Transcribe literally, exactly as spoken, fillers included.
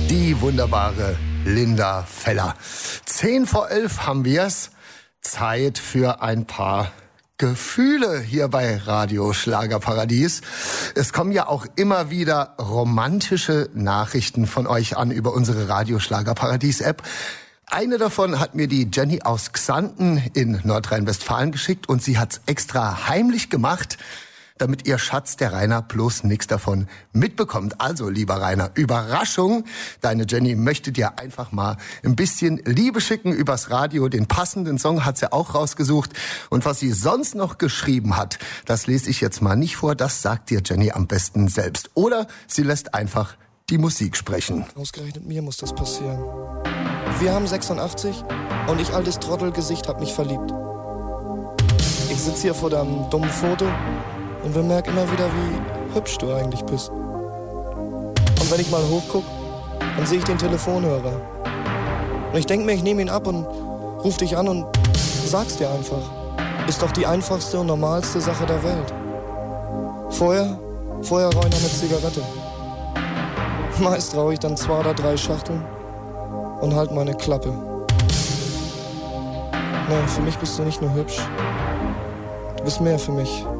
Die wunderbare Linda Feller. Zehn vor elf haben wir's. Zeit für ein paar Gefühle hier bei Radio Schlagerparadies. Es kommen ja auch immer wieder romantische Nachrichten von euch an über unsere Radio Schlagerparadies-App. Eine davon hat mir die Jenny aus Xanten in Nordrhein-Westfalen geschickt und sie hat's extra heimlich gemacht, damit ihr Schatz, der Rainer, bloß nichts davon mitbekommt. Also, lieber Rainer, Überraschung. Deine Jenny möchte dir einfach mal ein bisschen Liebe schicken übers Radio. Den passenden Song hat sie auch rausgesucht. Und was sie sonst noch geschrieben hat, das lese ich jetzt mal nicht vor. Das sagt dir Jenny am besten selbst. Oder sie lässt einfach die Musik sprechen. Ausgerechnet mir muss das passieren. Wir haben sechsundachtzig und ich, altes Trottelgesicht, hab mich verliebt. Ich sitze hier vor deinem dummen Foto und bemerke immer wieder, wie hübsch du eigentlich bist. Und wenn ich mal hochguck, dann sehe ich den Telefonhörer. Und ich denke mir, ich nehme ihn ab und ruf dich an und sag's dir einfach. Ist doch die einfachste und normalste Sache der Welt. Vorher, vorher rauche ich noch eine Zigarette. Meist rauche ich dann zwei oder drei Schachteln und halt meine Klappe. Nee, für mich bist du nicht nur hübsch. Du bist mehr für mich.